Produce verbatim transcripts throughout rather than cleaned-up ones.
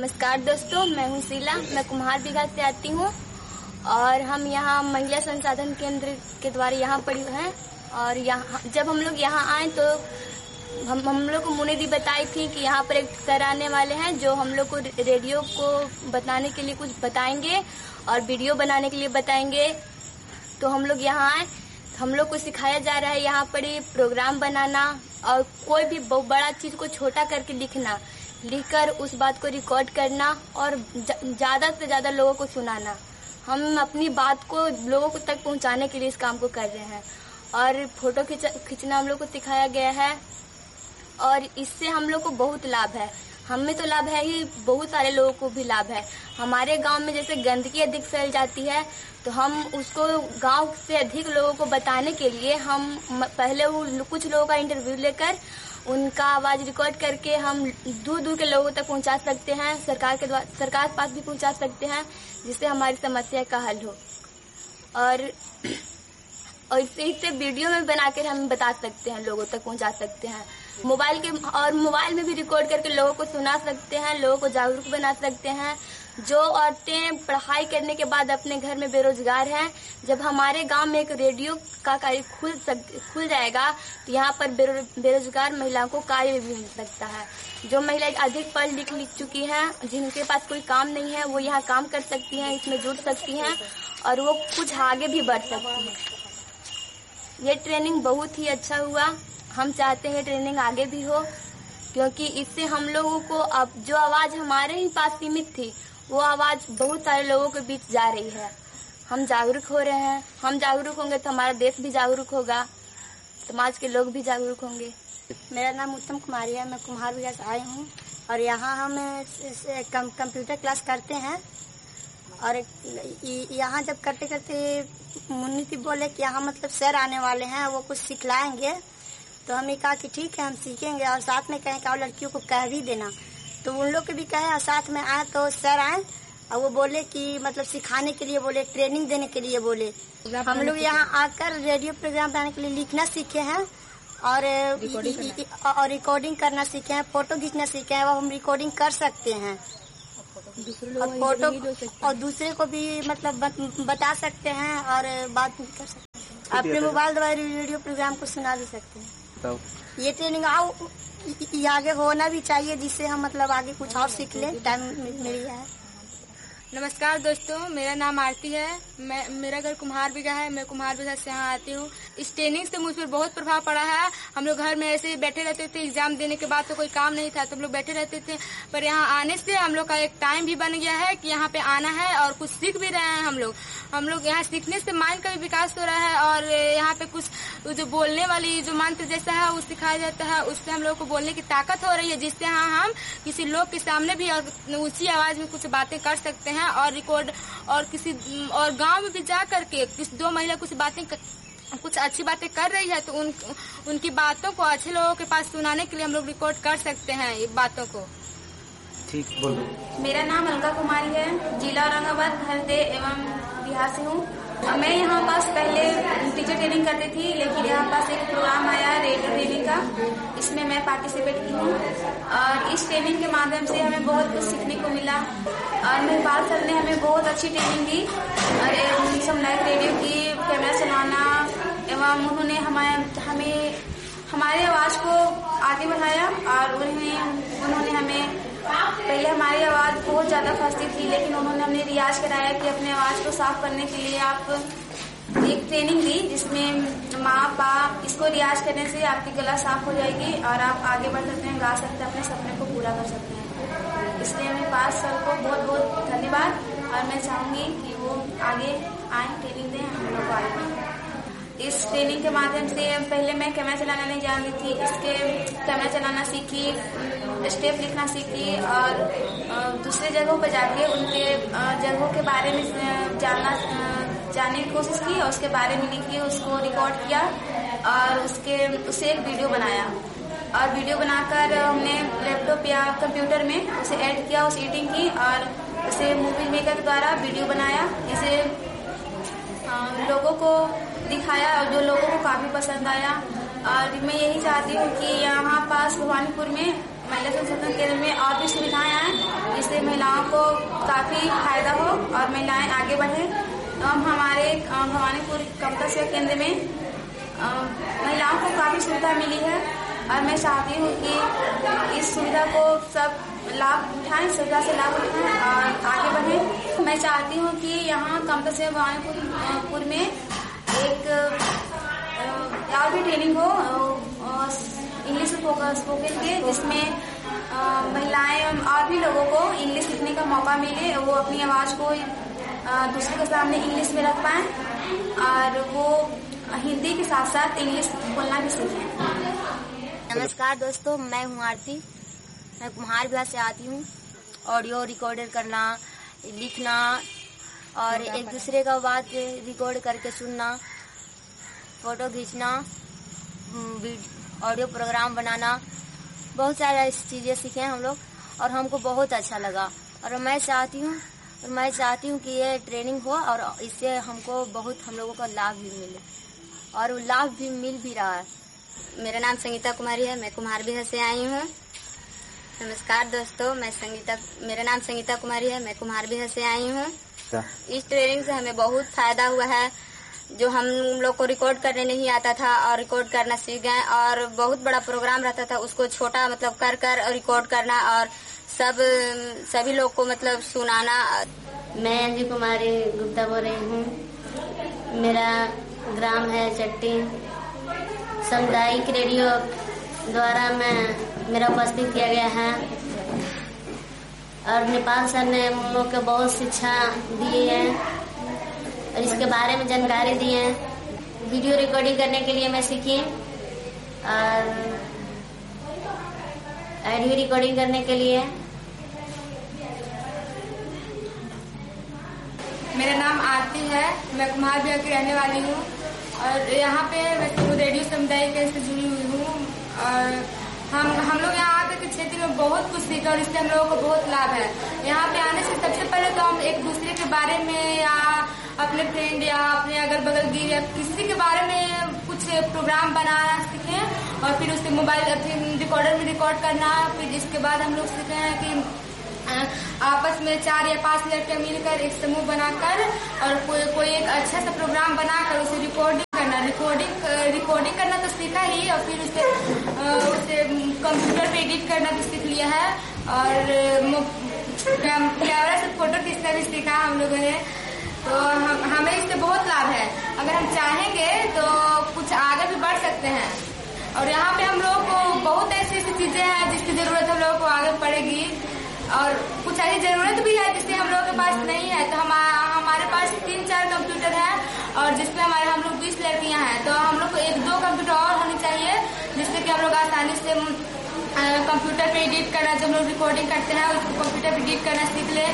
नमस्कार दोस्तों, मैं हूँ शीला। मैं कुम्हार बिघा से आती हूँ और हम यहाँ महिला संसाधन केंद्र के द्वारा यहाँ पढ़ी हैं। और यहाँ जब हम लोग यहाँ आए तो हम हम लोग को मुनि दी बताई थी कि यहाँ पर एक सर आने वाले हैं जो हम लोग को रेडियो को बताने के लिए कुछ बताएंगे और वीडियो बनाने के लिए बताएंगे। तो हम लोग यहाँ आए, हम लोग को सिखाया जा रहा है यहाँ पर ये प्रोग्राम बनाना और कोई भी बड़ा चीज को छोटा करके लिखना, लिखकर उस बात को रिकॉर्ड करना और ज्यादा से ज्यादा लोगों को सुनाना। हम अपनी बात को लोगों को तक पहुंचाने के लिए इस काम को कर रहे हैं। और फोटो खींचना हम लोग को सिखाया गया है और इससे हम लोग को बहुत लाभ है। हमें तो लाभ है ही, बहुत सारे लोगों को भी लाभ है। हमारे गांव में जैसे गंदगी अधिक फैल जाती है तो हम उसको गांव से अधिक लोगों को बताने के लिए हम पहले वो कुछ लोगों का इंटरव्यू लेकर उनका आवाज रिकॉर्ड करके हम दूर दूर के लोगों तक पहुंचा सकते हैं। सरकार के द्वारा सरकार के पास भी पहुंचा सकते हैं जिससे हमारी समस्या का हल हो। और और इससे इससे वीडियो में बनाकर हम बता सकते हैं, लोगों तक पहुंचा सकते हैं। मोबाइल के और मोबाइल में भी रिकॉर्ड करके लोगों को सुना सकते हैं, लोगों को जागरूक बना सकते हैं। जो औरतें पढ़ाई करने के बाद अपने घर में बेरोजगार हैं, जब हमारे गांव में एक रेडियो का कार्य खुल सक, खुल जाएगा तो यहाँ पर बेरोजगार महिलाओं को कार्य भी मिल सकता है। जो महिलाएं अधिक पढ़ लिख लिख चुकी हैं, जिनके पास कोई काम नहीं है, वो यहाँ काम कर सकती हैं, इसमें जुड़ सकती हैं और वो कुछ आगे भी बढ़ सकती हैं। ये ट्रेनिंग बहुत ही अच्छा हुआ। हम चाहते हैं ट्रेनिंग आगे भी हो, क्योंकि इससे हम लोगों को अब जो आवाज हमारे ही पास सीमित थी वो आवाज बहुत सारे लोगों के बीच जा रही है। हम जागरूक हो रहे हैं। हम जागरूक होंगे तो हमारा देश भी जागरूक होगा, समाज के लोग भी जागरूक होंगे। मेरा नाम उत्तम कुमारी है। मैं कुम्हार बिघा से आई हूँ और यहाँ हम कंप्यूटर क्लास करते हैं। और यहाँ जब करते करते मुन्नी जी बोले कि यहाँ मतलब सर आने वाले हैं, वो कुछ सिखलाएंगे। तो हमें कहा कि ठीक है, हम सीखेंगे और साथ में कहें कि और लड़कियों को कह भी देना। तो उन लोग के भी कहे और साथ में आए तो सर आए और वो बोले कि मतलब सिखाने के लिए बोले, ट्रेनिंग देने के लिए बोले। हम लोग यहाँ आकर रेडियो प्रोग्राम बनाने के लिए लिखना सीखे हैं और और रिकॉर्डिंग करना सीखे हैं, फोटो खींचना सीखे हैं। वो हम रिकॉर्डिंग कर सकते हैं और फोटो और दूसरे को भी मतलब बता सकते हैं और बात भी कर सकते हैं। अपने मोबाइल द्वारा रेडियो प्रोग्राम को सुना भी सकते हैं। ये ट्रेनिंग आओ आगे होना भी चाहिए, जिससे हम मतलब आगे कुछ और सीख लें। टाइम मिल गया है। नमस्कार दोस्तों, मेरा नाम आरती है। मैं मेरा घर कुम्हार बिघा है। मैं कुम्हार बिघा से यहाँ आती हूँ। इस ट्रेनिंग से मुझ पर बहुत प्रभाव पड़ा है। हम लोग घर में ऐसे ही बैठे रहते थे, एग्जाम देने के बाद तो कोई काम नहीं था तो हम लोग बैठे रहते थे। पर यहाँ आने से हम लोग का एक टाइम भी बन गया है कि यहाँ पे आना है और कुछ सीख भी रहे हैं। हम लोग हम लोग यहाँ सीखने से माइंड का भी विकास हो रहा है और यहाँ पे कुछ जो बोलने वाली जो मंत्र जैसा है वो सिखाया जाता है। उससे हम लोग को बोलने की ताकत हो रही है, जिससे हाँ हम किसी लोग के सामने भी और ऊंची आवाज में कुछ बातें कर सकते हैं और रिकॉर्ड और किसी और गांव में भी जा करके किसी दो महिला कुछ बातें कुछ अच्छी बातें कर रही है तो उन उनकी बातों को अच्छे लोगों के पास सुनाने के लिए हम लोग रिकॉर्ड कर सकते हैं ये बातों को। ठीक बोलो। मेरा नाम अलका कुमारी है। जिला औरंगाबाद हरदे एवं बिहार से हूँ। मैं यहाँ पास पहले टीचर ट्रेनिंग करती थी, लेकिन यहाँ पास एक प्रोग्राम आया रेडियो ट्रेनिंग का, इसमें मैं पार्टिसिपेट की हूँ और इस ट्रेनिंग के माध्यम से हमें बहुत कुछ सीखने को मिला। और मेहरपाल सर ने हमें बहुत अच्छी ट्रेनिंग दी और सब नए रेडियो की कैमरा चलाना एवं उन्होंने हमें हमें हमारे आवाज को आगे बढ़ाया। और उन्हें उन्होंने हमें पहले हमारी आवाज बहुत ज्यादा फंसती थी, लेकिन उन्होंने हमें रियाज कराया कि अपने आवाज को साफ करने के लिए आप एक ट्रेनिंग दी, जिसमें माँ बाप इसको रियाज करने से आपकी गला साफ हो जाएगी और आप आगे बढ़ सकते हैं, गा सकते हैं, अपने सपने को पूरा कर सकते हैं। इसलिए मेरे पास सर को बहुत बहुत धन्यवाद और मैं चाहूंगी कि वो आगे आए, ट्रेनिंग दें, हम लोग को आगे। इस ट्रेनिंग के माध्यम से पहले मैं कैमरा चलाना नहीं जानती थी, इसके कैमरा चलाना सीखी, स्टेप लिखना सीखी और दूसरे जगहों पर जाके उनके जगहों के बारे में जानना जानने की कोशिश की और उसके बारे में लिखी, उसको रिकॉर्ड किया और उसके उससे एक वीडियो बनाया। और वीडियो बनाकर हमने लैपटॉप या कंप्यूटर में उसे एड किया, उस एडिटिंग की और उसे मूवी मेकर द्वारा वीडियो बनाया, जिसे लोगों को दिखाया और जो लोगों को काफी पसंद आया। और मैं यही चाहती हूँ कि यहाँ पास भवानीपुर में महिला संसाधन केंद्र में और भी सुविधाएं आए, जिससे महिला काफी फायदा हो और महिलाएं आगे बढ़े। तो हम हमारे भवानीपुर कविता सेवा केंद्र में महिलाओं को काफी सुविधा मिली है और मैं चाहती हूँ कि इस सुविधा को सब लाभ उठाएं, सुविधा से लाभ उठाएं और आगे बढ़ें। मैं चाहती हूँ कि यहाँ कविता सेवा भवानीपुर में एक और भी ट्रेनिंग हो इंग्लिश स्पोकन के, जिसमें महिलाएं और भी लोगों को इंग्लिश सीखने का मौका मिले, वो अपनी आवाज को दूसरे के सामने इंग्लिश में रख पाएं और वो हिंदी के साथ साथ इंग्लिश बोलना भी सीखें। नमस्कार दोस्तों, मैं हूँ आरती। मैं कुम्हार बिहार से आती हूँ। ऑडियो रिकॉर्डर करना, लिखना और एक दूसरे का बात रिकॉर्ड करके सुनना, फोटो खींचना, ऑडियो प्रोग्राम बनाना, बहुत सारी चीजें सीखे हम लोग और हमको बहुत अच्छा लगा। और मैं चाहती हूँ और मैं चाहती हूँ कि ये ट्रेनिंग हो और इससे हमको बहुत हम लोगों का लाभ भी मिले और लाभ भी मिल भी रहा है। मेरा नाम संगीता कुमारी है। मैं कुम्हार बिहार से आई हूँ। नमस्कार दोस्तों, मैं संगीता मेरा नाम संगीता कुमारी है। मैं कुम्हार बिहार से आई हूँ। इस ट्रेनिंग से हमें बहुत फायदा हुआ है। जो हम लोग को रिकॉर्ड करने नहीं आता था और रिकॉर्ड करना सीख गए और बहुत बड़ा प्रोग्राम रहता था उसको छोटा मतलब कर कर रिकॉर्ड करना और सब सभी लोग को मतलब सुनाना। मैं अंजू कुमारी गुप्ता बोल रही हूँ। मेरा ग्राम है चट्टी। सामुदायिक रेडियो द्वारा मैं मेरा उपस्थित किया गया है और नेपाल सर ने हम लोग को बहुत शिक्षा दी है और इसके बारे में जानकारी दी है। वीडियो रिकॉर्डिंग करने के लिए मैं सीखी और ऑडियो रिकॉर्डिंग करने के लिए। मेरा नाम आरती है। मैं कुम्हार बिहार की रहने वाली हूँ और यहाँ पे मैं रेडियो समुदाय से जुड़ी हुई हूँ और हम हम लोग यहाँ आकर के क्षेत्र में बहुत कुछ सीखा और इससे हम लोगों को बहुत लाभ है। यहाँ पे आने से सबसे पहले तो हम एक दूसरे के बारे में या अपने फ्रेंड या अपने अगल बगल गिर या किसी के बारे में कुछ प्रोग्राम बनाना सीखे और फिर उसके मोबाइल रिकॉर्डर में रिकॉर्ड करना। फिर इसके बाद हम लोग सीखे हैं कि आपस में चार या पांच लड़के मिलकर एक समूह बनाकर और कोई कोई एक अच्छा सा प्रोग्राम बनाकर उसे रिकॉर्डिंग करना रिकॉर्डिंग रिकॉर्डिंग करना तो सीखा ही और फिर उसे उसे कंप्यूटर पे एडिट करना भी सीख लिया है और कैमरा से फोटो खींचना भी सीखा हम लोगों ने। तो हम, हमें इससे बहुत लाभ है। अगर हम चाहेंगे तो कुछ आगे भी बढ़ सकते हैं और यहाँ पे हम लोगों को बहुत ऐसी ऐसी चीजें हैं जिसकी जरूरत हम लोगों को आगे पड़ेगी और कुछ ऐसी जरूरत भी है जिससे हम लोगों के पास नहीं है। तो हम हमारे पास तीन चार कंप्यूटर है और जिसमें हमारे हम लोग बीस लड़कियां हैं तो हम लोग को एक दो कंप्यूटर और होनी चाहिए जिससे कि हम लोग आसानी से कंप्यूटर पे एडिट करना, जब हम लोग रिकॉर्डिंग करते हैं उसको कंप्यूटर पे एडिट करना सीख ले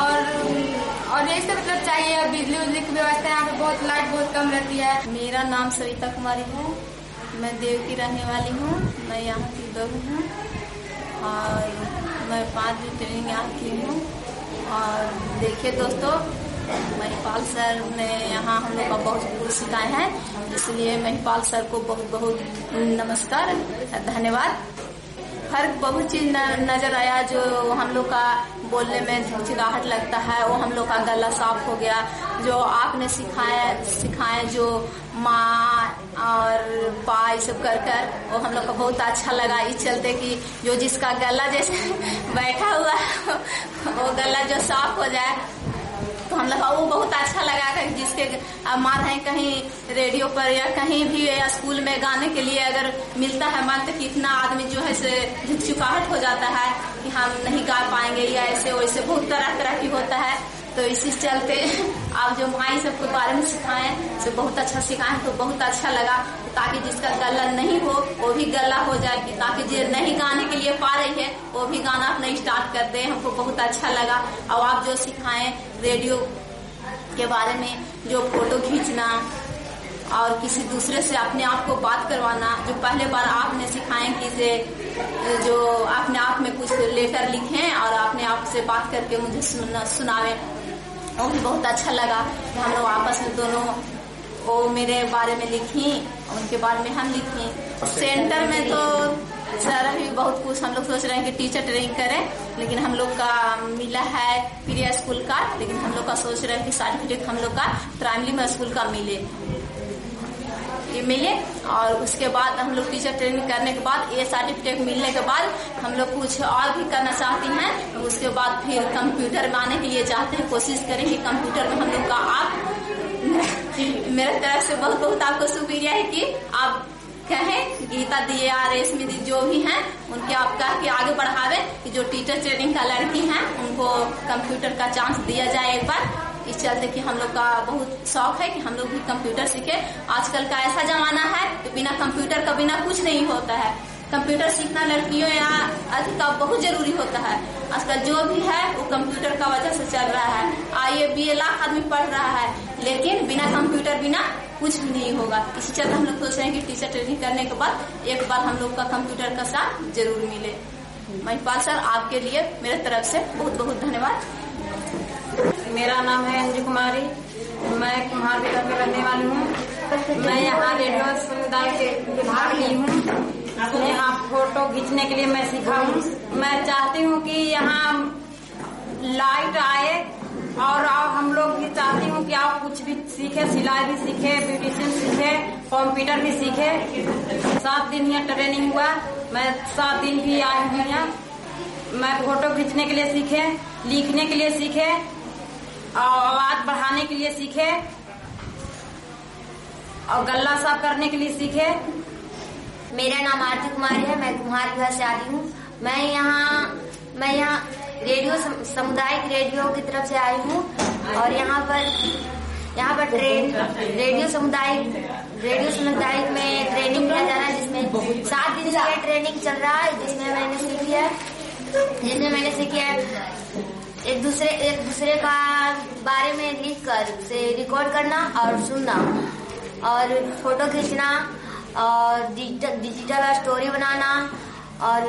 और और यही सब मतलब चाहिए। बिजली उजली की व्यवस्था यहाँ पे बहुत लाइट बहुत कम रहती है। मेरा नाम सविता कुमारी है। मैं देव की रहने वाली हूँ। मैं यहाँ की बहू हूँ और मैं पाँच दिन ट्रेनिंग यहाँ की हूँ। और देखिए दोस्तों, महिपाल सर ने यहाँ हम लोग का बहुत कुछ सिखाए हैं, इसलिए महिपाल सर को बहुत बहुत नमस्कार, धन्यवाद। फर्क बहुत चीज नजर आया। जो हम लोग का बोलने में झिझिगाहट लगता है वो हम लोग का गला साफ हो गया। जो आपने सिखाया सिखाए जो माँ और पा ये सब कर कर वो हम लोग का बहुत अच्छा लगा। इस चलते कि जो जिसका गला जैसे बैठा हुआ है वो गला जो साफ हो जाए तो हम लोग वो बहुत अच्छा लगा था। जिसके मान है कहीं रेडियो पर या कहीं भी या स्कूल में गाने के लिए अगर मिलता है मान तो कितना आदमी जो है से झिझुकाहट हो जाता है कि हम नहीं गा पाएंगे या ऐसे वैसे बहुत तरह तरह की होता है। तो इसी चलते आप जो माई सबके बारे में सिखाए तो बहुत अच्छा सिखाए तो बहुत अच्छा लगा, ताकि जिसका गला नहीं हो वो भी गला हो जाए, ताकि जो नहीं गाने के लिए पा रही है वो भी गाना अपना स्टार्ट कर दे। हमको बहुत अच्छा लगा। और आप जो सिखाए रेडियो के बारे में, जो फोटो खींचना और किसी दूसरे से अपने आप को बात करवाना, जो पहले बार आपने सिखाए कि से जो अपने आप में कुछ लेटर लिखें और अपने आप से बात करके मुझे सुना सुनावे, वो भी बहुत अच्छा लगा। हम लोग आपस में दोनों वो मेरे बारे में लिखी, उनके बारे में हम लिखी। सेंटर में तो सर अभी बहुत कुछ हम लोग सोच रहे हैं कि टीचर ट्रेनिंग करें, लेकिन हम लोग का मिला है प्रिया स्कूल का, लेकिन हम लोग का सोच रहे हैं कि सर्टिफिकेट हम लोग का प्राइमरी में स्कूल का मिले ये मिले और उसके बाद हम लोग टीचर ट्रेनिंग करने के बाद ये सर्टिफिकेट मिलने के बाद हम लोग कुछ और भी करना चाहते हैं। उसके बाद फिर कंप्यूटर में आने के लिए चाहते हैं, कोशिश करेंगे कंप्यूटर में हम लोग का आप मेरे तरफ से बहुत बहुत आपको शुक्रिया है कि आप कहें गीता दी या रेशमी दी जो भी हैं उनके आप कह के आगे बढ़ावे कि जो टीचर ट्रेनिंग का लड़की हैं उनको कंप्यूटर का चांस दिया जाए एक बार। इस चलते कि हम लोग का बहुत शौक है कि हम लोग भी कंप्यूटर सीखे। आजकल का ऐसा जमाना है कि बिना कंप्यूटर का बिना कुछ नहीं होता है। कंप्यूटर सीखना लड़कियों या अधिक का बहुत जरूरी होता है। आजकल जो भी है वो कंप्यूटर का वजह से चल रहा है। आई ए बी ए लाख आदमी पढ़ रहा है, लेकिन बिना कंप्यूटर बिना कुछ भी नहीं होगा। इसी चलते हम लोग सोच रहे हैं कि टीचर ट्रेनिंग करने के बाद एक बार हम लोग का कंप्यूटर का साथ जरूर मिले। महिपाल सर आपके लिए मेरे तरफ से बहुत बहुत धन्यवाद। मेरा नाम है अंजू कुमारी, मैं कुम्हार बिहार में रहने वाली हूँ। मैं यहाँ रेडियो समुदाय के भाग ली हूँ। यहाँ फोटो खींचने के लिए मैं सीखा हूँ। मैं चाहती हूँ कि यहाँ लाइट आए और हम लोग भी चाहती हूँ कि आप कुछ भी सीखे, सिलाई भी सीखे, ब्यूटिशियन सीखे, कंप्यूटर भी सीखे। सात दिन यहाँ ट्रेनिंग हुआ, मैं सात दिन भी आई हूँ यहाँ। मैं फोटो खींचने के लिए सीखे, लिखने के लिए सीखे, आवाज बढ़ाने के लिए सीखे और गला साफ करने के लिए सीखे। मेरा नाम आरती कुमारी है, मैं कुम्हार बिहार से आई हूँ। मैं यहाँ मैं यहाँ रेडियो सामुदायिक रेडियो की तरफ से आई हूँ और यहाँ पर यहाँ पर ट्रेन रेडियो सामुदायिक रेडियो सामुदायिक में ट्रेनिंग किया जा रहा है, जिसमें सात दिन से ट्रेनिंग चल रहा है, जिसमें मैंने सीखी है जिसमें मैंने सीखी है एक दूसरे एक दूसरे का बारे में लिख कर से रिकॉर्ड करना और सुनना और फोटो खींचना और डिजिटल डिजिटल स्टोरी बनाना। और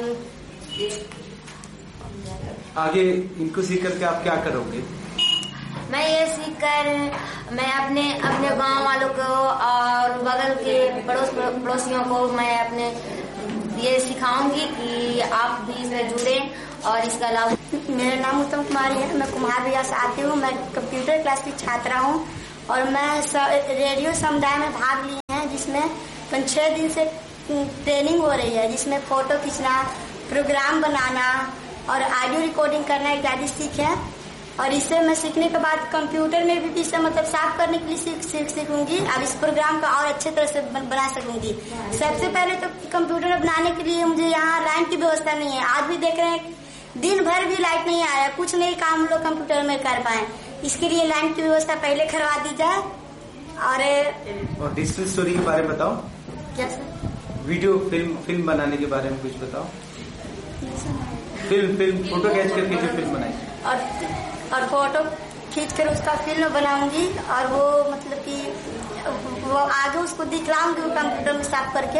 आगे इनको सीख करके आप क्या करोगे? मैं ये सीख कर मैं अपने अपने गांव वालों को और बगल के पड़ोस पड़ोसियों को मैं अपने ये सिखाऊंगी कि आप भी इसमें जुड़े और इसका लाभ। मेरा नाम उत्तम कुमारी है, मैं कुम्हार बिहार से आती हूँ। मैं कंप्यूटर क्लास की छात्रा हूँ और मैं रेडियो समुदाय में भाग ली है, जिसमें पाँच छह दिन से ट्रेनिंग हो रही है, जिसमें फोटो खींचना, प्रोग्राम बनाना और ऑडियो रिकॉर्डिंग करना इत्यादि सीखे। और इससे मैं सीखने के बाद कंप्यूटर में भी इसे मतलब साफ करने के लिए सीख सीख सीखूंगी और इस प्रोग्राम का और अच्छे तरह से बना सकूंगी। सबसे पहले तो कंप्यूटर बनाने के लिए मुझे यहाँ लाइन की व्यवस्था नहीं है। आज भी देख रहे हैं दिन भर भी लाइट नहीं आया, कुछ नहीं काम हम लोग कंप्यूटर में कर पाए। इसके लिए लाइन की व्यवस्था पहले करवा दी जाए। और और डिजिटल स्टोरी के बारे में बताओ। क्या सर? वीडियो फिल्म फिल्म बनाने के बारे में कुछ बताओ। फिल्म फिल्म फोटो खींच करके जो फिल्म बनाई और और फोटो खींच कर उसका फिल्म बनाऊंगी और वो मतलब कि वो आगे उसको दिखलाऊंगी कंप्यूटर में साफ करके।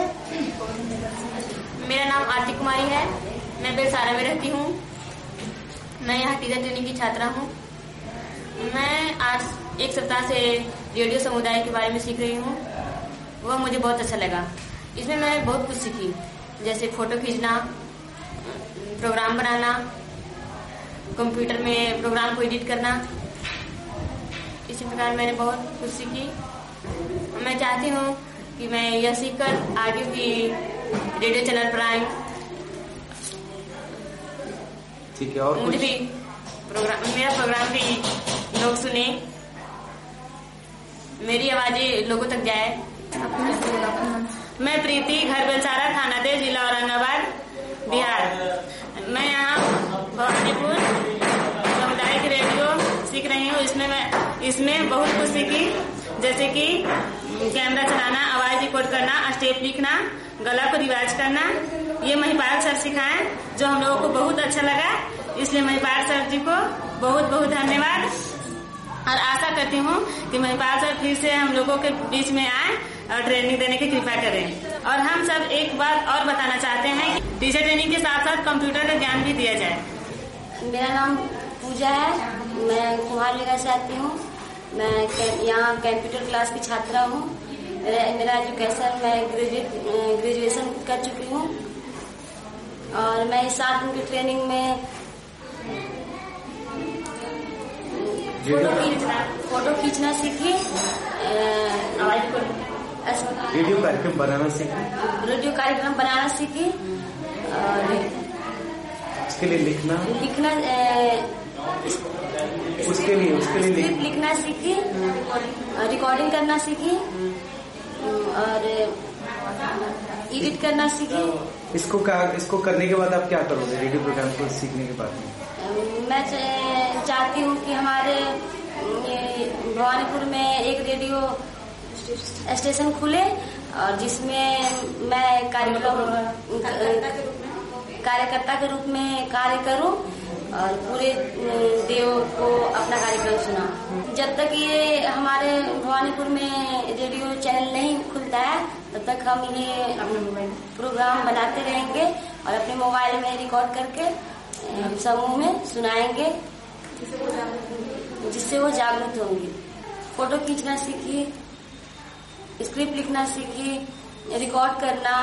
मेरा नाम आरती कुमारी है, मैं बेलसारा में रहती हूँ। मैं यहाँ टीचर ट्रेनिंग की छात्रा हूँ। मैं आज एक सप्ताह से रेडियो समुदाय के बारे में सीख रही हूँ। वह मुझे बहुत अच्छा लगा। इसमें मैं बहुत कुछ सीखी, जैसे फोटो खींचना, प्रोग्राम बनाना, कंप्यूटर में प्रोग्राम को एडिट करना। इसी प्रकार मैंने बहुत कुछ सीखी। मैं चाहती हूँ कि मैं यह सीखकर आगे भी रेडियो चैनल पर आए। ठीक है, और मुझे कुछ? भी प्रोग्राम मेरा प्रोग्राम भी लोग सुने, मेरी आवाजें लोगों तक जाए। मैं प्रीति, घर बेलसारा, थाना दे, जिला औरंगाबाद, बिहार। मैं यहाँ भवानीपुर सामुदायिक रेडियो सीख रही हूँ। इसमें मैं इसमें बहुत कुछ सीखी, जैसे कि कैमरा चलाना, आवाज रिकॉर्ड करना, स्टेप लिखना, गला को रिवाज करना। ये महिपाल सर सिखाए, जो हम लोगों को बहुत अच्छा लगा। इसलिए महिपाल सर जी को बहुत बहुत धन्यवाद और आशा करती हूँ कि महिपाल सर फिर से हम लोगों के बीच में आए और ट्रेनिंग देने की कृपा करें। और हम सब एक बात और बताना चाहते हैं कि टीचर ट्रेनिंग के साथ साथ कंप्यूटर का ज्ञान भी दिया जाए। मेरा नाम पूजा है, मैं कुम्हार बिहार से आती हूँ। मैं यहाँ कंप्यूटर क्लास की छात्रा हूँ। मेरा एजुकेशन मैं ग्रेजुएट ग्रेजुएशन कर चुकी हूँ और मैं इस सात दिन की ट्रेनिंग में फोटो खींचना फोटो खींचना सीखी, रेडियो कार्यक्रम बनाना सीखी रेडियो कार्यक्रम बनाना सीखी और उसके लिए लिखना लिखना उसके लिए उसके लिए स्क्रिप्ट लिखना सीखी, रिकॉर्डिंग करना सीखी और एडिट करना सीखी। इसको का, इसको करने के बाद आप क्या करोगे? रेडियो प्रोग्राम को सीखने के बाद मैं चाहती हूँ कि हमारे भवानीपुर में एक रेडियो स्टेशन खुले और जिसमें मैं कार्यक्रम कार्यकर्ता के रूप में कार्य करूं और पूरे देव को अपना कार्यक्रम सुना। जब तक ये हमारे भवानीपुर में रेडियो चैनल नहीं खुलता है तब तक हम ये प्रोग्राम बनाते रहेंगे और अपने मोबाइल में रिकॉर्ड करके समूह में सुनाएंगे जिससे वो जागरूक होंगी। फोटो खींचना सीखी, स्क्रिप्ट लिखना सीखी, रिकॉर्ड करना।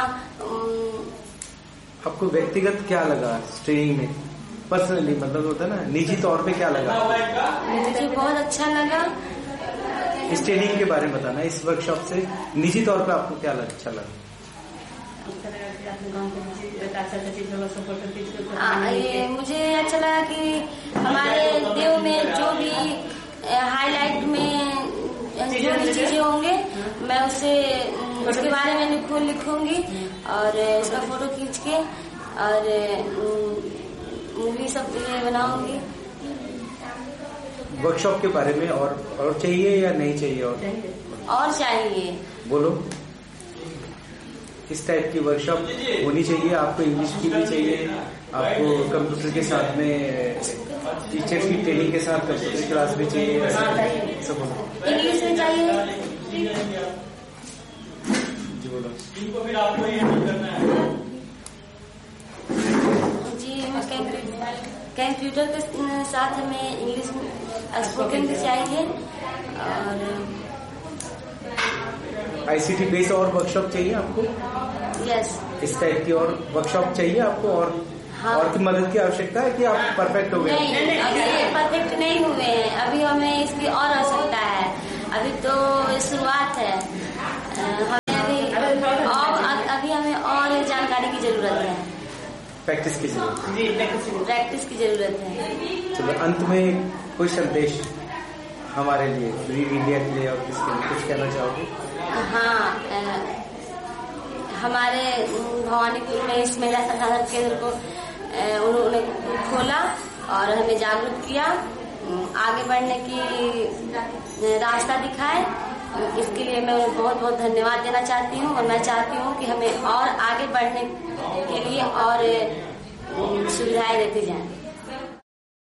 आपको व्यक्तिगत क्या लगा ट्रेनिंग में? पर्सनली मतलब होता है ना, निजी तौर पे क्या लगा? मुझे बहुत अच्छा लगा। इस ट्रेनिंग के बारे में बताना, इस वर्कशॉप से निजी तौर पे आपको क्या लगा, अच्छा लगा? आ, ये मुझे अच्छा लगा कि हमारे देव में जो भी हाईलाइट में जो भी चीजें होंगे मैं उसे उसके बारे में लिखू लिखूंगी और उसका फोटो खींच के और मूवी सब बनाऊंगी। वर्कशॉप के बारे में और और चाहिए या नहीं चाहिए? और और चाहिए बोलो। इस टाइप की वर्कशॉप होनी चाहिए आपको। इंग्लिश की भी चाहिए आपको, कंप्यूटर के साथ में टीचर्स की ट्रेनिंग के साथ कंप्यूटर क्लास भी चाहिए, सब बोलो। इंग्लिश में चाहिए जी, बोलो जी। कंप्यूटर के साथ हमें इंग्लिश स्पोकन भी चाहिए और आईसीटी बेस्ड और वर्कशॉप चाहिए आपको? यस। इस टाइप की और वर्कशॉप चाहिए आपको? और हाँ। और की मदद की आवश्यकता है कि आप परफेक्ट हो गए? नहीं, अभी परफेक्ट नहीं हुए हैं, अभी हमें इसकी और आवश्यकता है। अभी तो शुरुआत है, हमें अभी और अभी हमें और जानकारी की जरूरत है, प्रैक्टिस की जरूरत प्रैक्टिस की जरूरत है। चलो, अंत में कोई संदेश हमारे लिए, पूरी इंडिया के लिए और किसके लिए कुछ कहना चाहोगे? हाँ, हमारे भवानीपुर में इस महिला संसाधन केंद्र को उन्होंने खोला और हमें जागरूक किया, आगे बढ़ने की रास्ता दिखाए। इसके लिए मैं बहुत बहुत धन्यवाद देना चाहती हूँ और मैं चाहती हूँ कि हमें और आगे बढ़ने के लिए और सुविधाएं देती जाएं।